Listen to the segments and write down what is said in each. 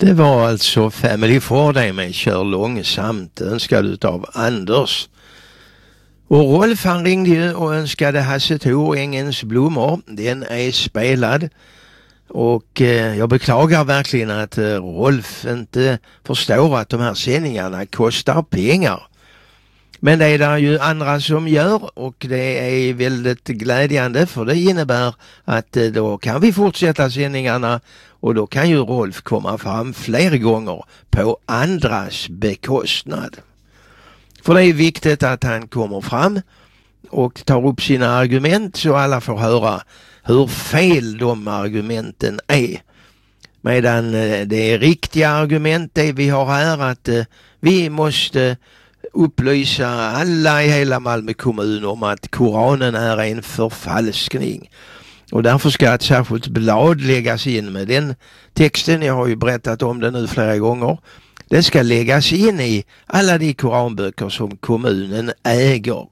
Det var alltså Family Friday med Kör långsamt, önskad utav Anders. Och Rolf han ringde ju och önskade Hasse Thor, Ängens blommor. Den är spelad. Och jag beklagar verkligen att Rolf inte förstår att de här sändningarna kostar pengar. Men det är det ju andra som gör, och det är väldigt glädjande, för det innebär att då kan vi fortsätta sändningarna, och då kan ju Rolf komma fram fler gånger på andras bekostnad. För det är viktigt att han kommer fram och tar upp sina argument så alla får höra hur fel de argumenten är. Medan det är riktiga argument det vi har här, att vi måste upplysa alla i hela Malmö kommun om att Koranen är en förfalskning. Och därför ska ett särskilt blad läggas in med den texten. Jag har ju berättat om det nu flera gånger. Det ska läggas in i alla de koranböcker som kommunen äger.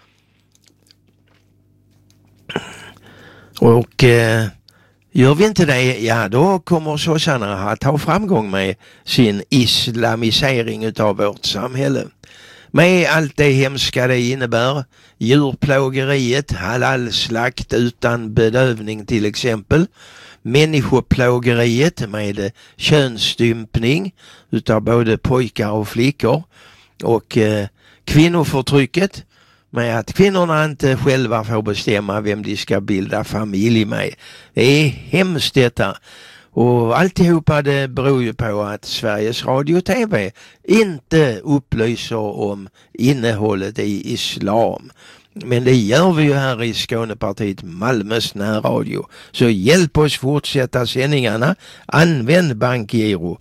Och gör vi inte det, ja då kommer sossarna att ha framgång med sin islamisering utav vårt samhälle. Med allt det hemska det innebär, djurplågeriet, halalslakt utan bedövning till exempel, människoplågeriet med könsstympning utav både pojkar och flickor, och kvinnoförtrycket med att kvinnorna inte själva får bestämma vem de ska bilda familj med. Det är hemskt detta. Och alltihopa det beror ju på att Sveriges Radio och TV inte upplyser om innehållet i islam. Men det gör vi ju här i Skånepartiet Malmös närradio. Så hjälp oss fortsätta sändningarna. Använd bankgiro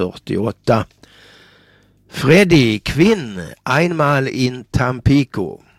583-1748. Freddy Quinn, einmal in Tampico.